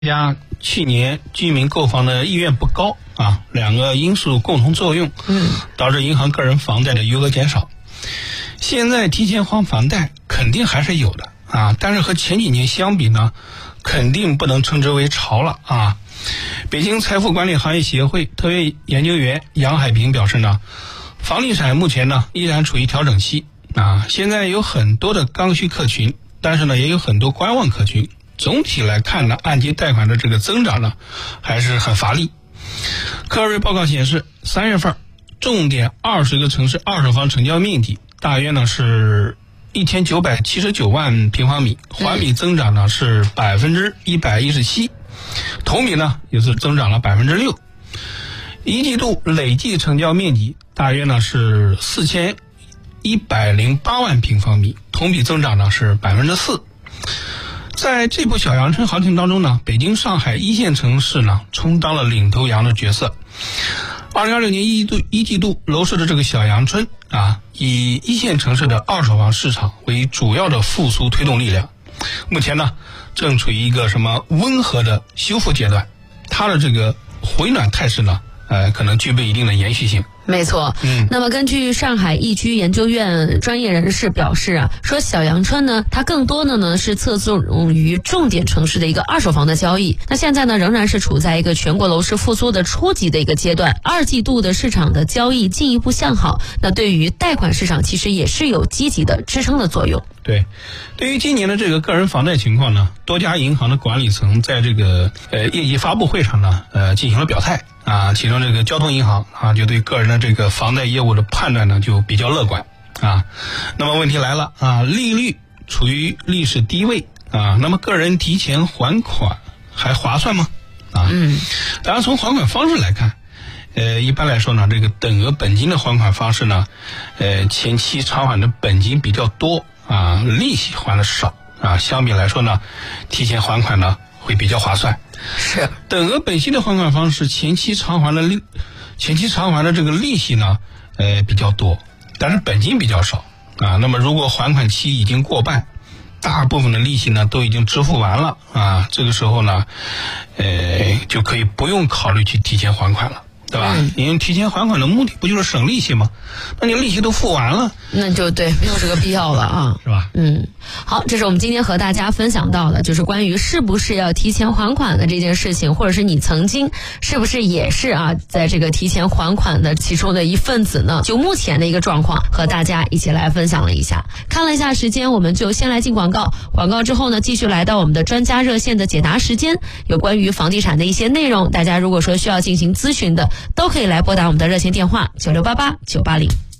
家去年居民购房的意愿不高啊，两个因素共同作用，导致银行个人房贷的余额减少。现在提前还房贷肯定还是有的啊，但是和前几年相比呢，肯定不能称之为潮了啊。北京财富管理行业协会特约研究员杨海平表示呢，房地产目前呢依然处于调整期啊，现在有很多的刚需客群，但是呢也有很多观望客群。总体来看呢，按揭贷款的这个增长呢还是很乏力。科瑞报告显示，3月份重点20个城市二手房成交面积大约呢是1979万平方米，环比增长呢是117%，同比呢也是增长了6%。一季度累计成交面积大约呢是4108万平方米，同比增长呢是4%。在这波小阳春行情当中呢，北京、上海一线城市呢充当了领头羊的角色。2026年一季度楼市的这个小阳春啊，以一线城市的二手房市场为主要的复苏推动力量。目前呢，正处于一个温和的修复阶段，它的这个回暖态势呢，可能具备一定的延续性。 没错，那么根据上海易居研究院专业人士表示啊，说小阳春呢，它更多的呢是侧重于重点城市的一个二手房的交易。那现在呢，仍然是处在一个全国楼市复苏的初级的一个阶段。2季度的市场的交易进一步向好，那对于贷款市场其实也是有积极的支撑的作用。 对于今年的这个个人房贷情况呢，多家银行的管理层在这个业绩发布会上呢，进行了表态啊。其中这个交通银行啊，就对个人的这个房贷业务的判断呢，就比较乐观啊。那么问题来了啊，利率处于历史低位啊，那么个人提前还款还划算吗？啊，当然从还款方式来看，一般来说呢，这个等额本金的还款方式呢，前期偿还的本金比较多啊，利息还的少啊，相比来说呢，提前还款呢会比较划算。 是等额本息的还款方式，前期偿还的这个利息呢，比较多，但是本金比较少啊。那么如果还款期已经过半，大部分的利息呢都已经支付完了啊，这个时候呢，就可以不用考虑去提前还款了。对吧？因为提前还款的目的不就是省利息吗？那你利息都付完了， 那就对，没有这个必要了啊， 是吧？ 好，这是我们今天和大家分享到的，就是关于是不是要提前还款的这件事情，或者是你曾经是不是也是啊，在这个提前还款的其中的一份子呢？就目前的一个状况，和大家一起来分享了一下。看了一下时间，我们就先来进广告，广告之后呢，继续来到我们的专家热线的解答时间，有关于房地产的一些内容，大家如果说需要进行咨询的，都可以来拨打我们的热线电话9688-980。